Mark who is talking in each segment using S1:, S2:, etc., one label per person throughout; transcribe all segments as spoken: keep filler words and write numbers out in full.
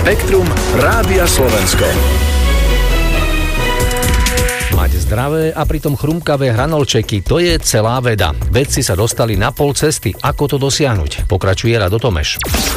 S1: Spektrum Rádia Slovensko.
S2: Mať zdravé a pritom chrumkavé hranolčeky, to je celá veda. Vedci sa dostali na pol cesty. Ako to dosiahnuť? Pokračuje Rado Tomeš.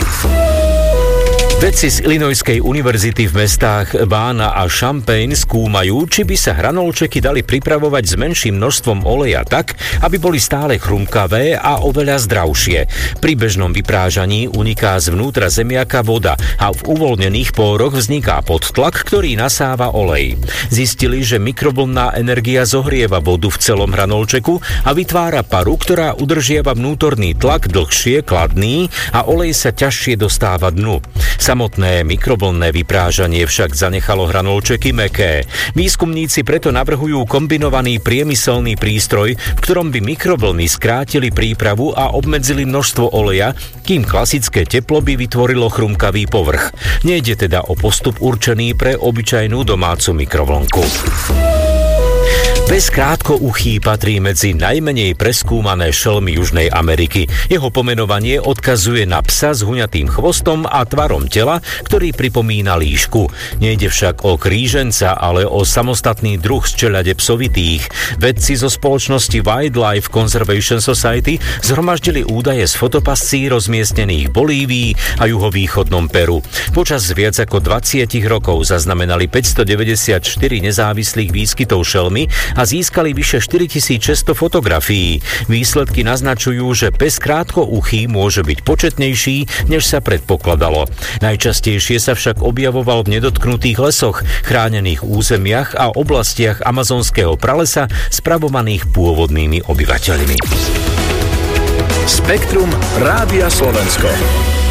S3: Vedci z Illinoiskej univerzity v mestách Urbana a Champaign skúmajú, či by sa hranolčeky dali pripravovať s menším množstvom oleja tak, aby boli stále chrumkavé a oveľa zdravšie. Pri bežnom vyprážaní uniká zvnútra zemiaka voda a v uvoľnených pôroch vzniká podtlak, ktorý nasáva olej. Zistili, že mikrovlnná energia zohrieva vodu v celom hranolčeku a vytvára paru, ktorá udržiava vnútorný tlak dlhšie, kladný a olej sa ťažšie dostáva dnu. Samotné mikrovlnné vyprážanie však zanechalo hranolčeky mäkké. Výskumníci preto navrhujú kombinovaný priemyselný prístroj, v ktorom by mikrovlny skrátili prípravu a obmedzili množstvo oleja, kým klasické teplo by vytvorilo chrumkavý povrch. Nejde teda o postup určený pre obyčajnú domácu mikrovlnku. Pes krátkouchý patrí medzi najmenej preskúmané šelmy Južnej Ameriky. Jeho pomenovanie odkazuje na psa s huňatým chvostom a tvarom tela, ktorý pripomína líšku. Nejde však o kríženca, ale o samostatný druh z čeľade psovitých. Vedci zo spoločnosti Wildlife Conservation Society zhromaždili údaje z fotopascí rozmiestnených v Bolívii a juhovýchodnom Peru. Počas viac ako dvadsať rokov zaznamenali päťstodeväťdesiatštyri nezávislých výskytov šelmy a získali vyše štyritisícšesťsto fotografií. Výsledky naznačujú, že pes krátkouchý môže byť početnejší, než sa predpokladalo. Najčastejšie sa však objavoval v nedotknutých lesoch, chránených územiach a oblastiach amazonského pralesa spravovaných pôvodnými obyvateľmi.
S1: Spektrum Rádia Slovensko.